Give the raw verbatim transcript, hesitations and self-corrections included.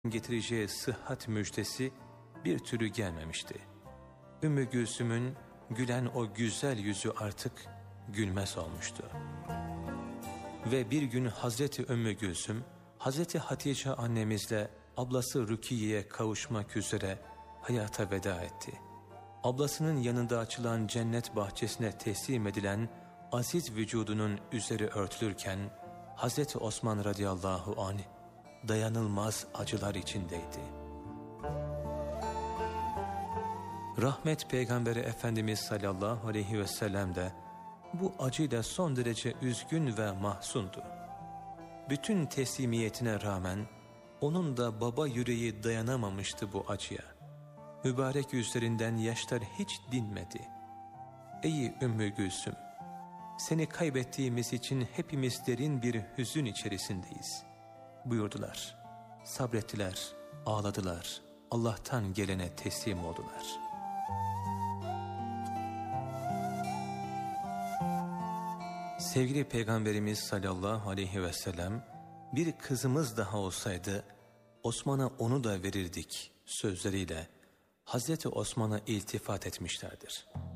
getireceği sıhhat müjdesi bir türlü gelmemişti. Ümmü Gülsüm'ün gülen o güzel yüzü artık gülmez olmuştu. Ve bir gün Hazreti Ümmü Gülsüm, Hazreti Hatice annemizle ablası Rukiye'ye kavuşmak üzere hayata veda etti. Ablasının yanında açılan cennet bahçesine teslim edilen aziz vücudunun üzeri örtülürken Hazreti Osman radıyallahu anh dayanılmaz acılar içindeydi. Rahmet Peygamberi Efendimiz sallallahu aleyhi ve sellem de bu acıyla son derece üzgün ve mahzundu. Bütün teslimiyetine rağmen onun da baba yüreği dayanamamıştı bu acıya. Mübarek yüzlerinden yaşlar hiç dinmedi. Ey Ümmü Gülsüm, seni kaybettiğimiz için hepimiz derin bir hüzün içerisindeyiz buyurdular. Sabrettiler, ağladılar, Allah'tan gelene teslim oldular. Sevgili Peygamberimiz sallallahu aleyhi ve sellem, bir kızımız daha olsaydı Osman'a onu da verirdik sözleriyle Hazreti Osman'a iltifat etmişlerdir.